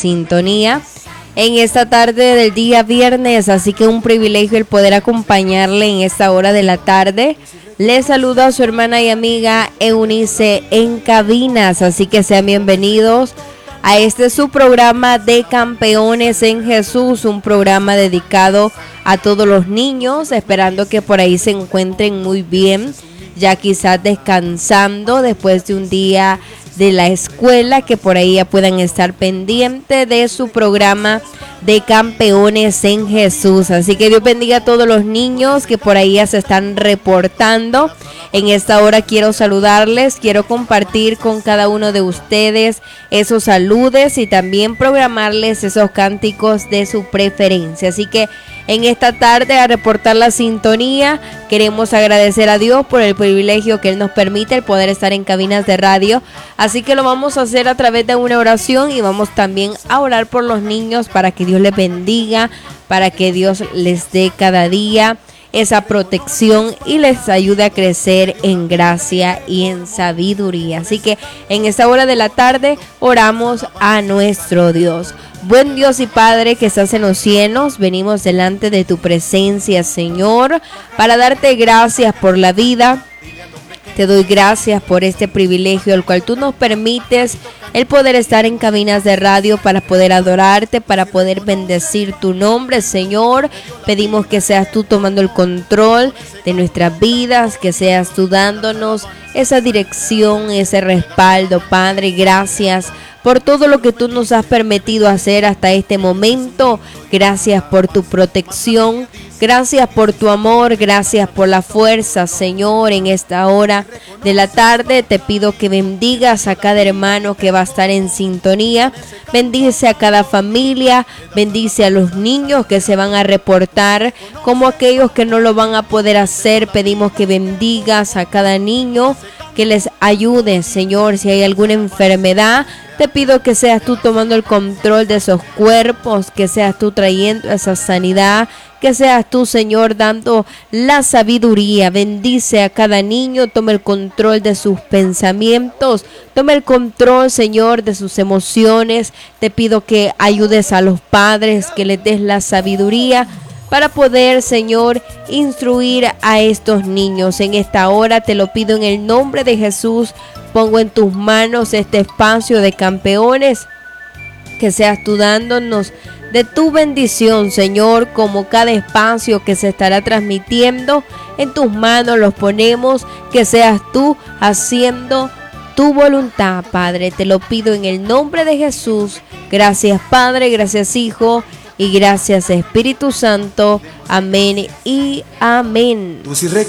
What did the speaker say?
sintonía en esta tarde del día viernes, así que un privilegio el poder acompañarle en esta hora de la tarde. Le saluda a su hermana y amiga Eunice en cabinas, así que sean bienvenidos a este su programa de Campeones en Jesús, un programa dedicado a todos los niños, esperando que por ahí se encuentren muy bien, ya quizás descansando después de un día de la escuela, que por ahí ya puedan estar pendientes de su programa de Campeones en Jesús. Así que Dios bendiga a todos los niños que por ahí ya se están reportando. En esta hora quiero saludarles, quiero compartir con cada uno de ustedes esos saludos y también programarles esos cánticos de su preferencia. Así que en esta tarde, a reportar la sintonía, queremos agradecer a Dios por el privilegio que Él nos permite, el poder estar en cabinas de radio. Así que lo vamos a hacer a través de una oración y vamos también a orar por los niños para que Dios les bendiga, para que Dios les dé cada día esa protección y les ayude a crecer en gracia y en sabiduría. Así que en esta hora de la tarde oramos a nuestro Dios. Buen Dios y Padre que estás en los cielos, venimos delante de tu presencia, Señor, para darte gracias por la vida. Te doy gracias por este privilegio, el cual tú nos permites el poder estar en cabinas de radio para poder adorarte, para poder bendecir tu nombre, Señor. Pedimos que seas tú tomando el control de nuestras vidas, que seas tú dándonos esa dirección, ese respaldo, Padre. Gracias por todo lo que tú nos has permitido hacer hasta este momento. Gracias por tu protección, gracias por tu amor, gracias por la fuerza, Señor. En esta hora de la tarde te pido que bendigas a cada hermano que va a estar en sintonía. Bendice a cada familia, bendice a los niños que se van a reportar, como aquellos que no lo van a poder hacer. Pedimos que bendigas a cada niño, que les ayude, Señor. Si hay alguna enfermedad, te pido que seas tú tomando el control de esos cuerpos, que seas tú trayendo esa sanidad, que seas tú, Señor, dando la sabiduría. Bendice a cada niño, toma el control de sus pensamientos, toma el control, Señor, de sus emociones. Te pido que ayudes a los padres, que les des la sabiduría para poder, Señor, instruir a estos niños. En esta hora te lo pido en el nombre de Jesús. Pongo en tus manos este espacio de campeones, que seas tú dándonos de tu bendición, Señor, como cada espacio que se estará transmitiendo. En tus manos los ponemos, que seas tú haciendo tu voluntad, Padre. Te lo pido en el nombre de Jesús. Gracias, Padre, gracias, Hijo, y gracias, Espíritu Santo. Amén y amén.